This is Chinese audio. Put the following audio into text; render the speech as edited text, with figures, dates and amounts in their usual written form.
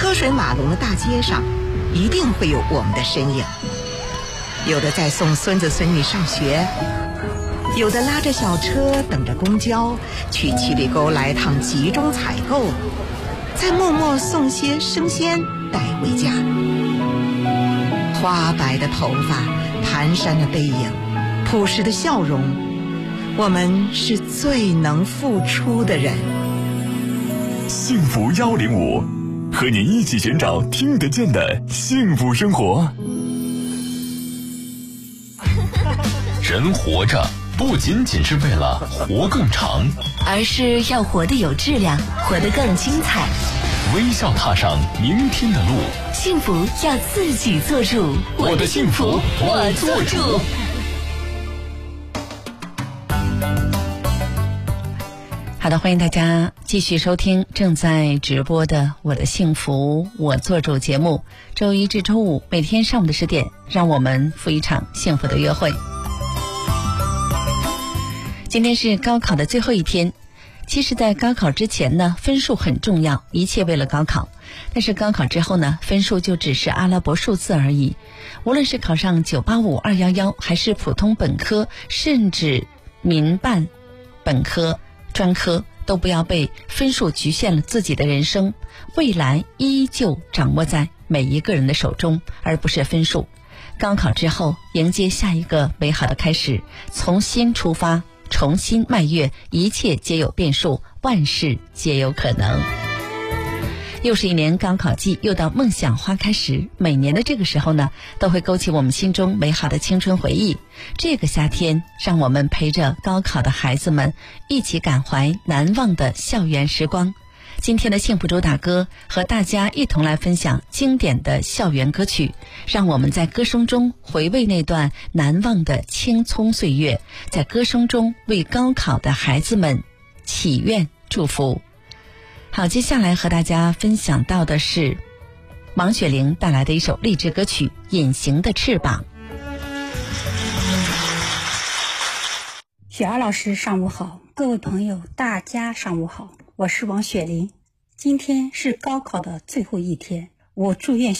车水马龙的大街上，一定会有我们的身影。有的在送孙子孙女上学，有的拉着小车等着公交去七里沟来趟集中采购，再默默送些生鲜带回家。花白的头发，蹒跚的背影，朴实的笑容，我们是最能付出的人。 幸福105，和你一起寻找听得见的幸福生活。 人活着不仅仅是为了活更长， 而是要活得有质量，活得更精彩。 微笑踏上明天的路， 幸福要自己做主。 我的幸福我做主。 好的，欢迎大家继续收听正在直播的我的幸福我做主节目，周一至周五每天上午的10点，让我们赴一场幸福的约会。今天是高考的最后一天，其实在高考之前呢，分数很重要，一切为了高考。但是高考之后呢，分数就只是阿拉伯数字而已。无论是考上985、211，还是普通本科，甚至民办本科、专科，都不要被分数局限了自己的人生，未来依旧掌握在每一个人的手中，而不是分数。高考之后，迎接下一个美好的开始，从新出发，重新迈跃，一切皆有变数，万事皆有可能。又是一年高考季，又到梦想花开时。每年的这个时候呢，都会勾起我们心中美好的青春回忆。这个夏天，让我们陪着高考的孩子们一起感怀难忘的校园时光。今天的幸福主打歌，和大家一同来分享经典的校园歌曲，让我们在歌声中回味那段难忘的青葱岁月，在歌声中为高考的孩子们祈愿祝福。好，接下来和大家分享到的是王雪玲带来的一首励志歌曲《隐形的翅膀》。 雪儿老师上午好，各位朋友大家上午好，我是王雪玲。今天是高考的最后一天，我祝愿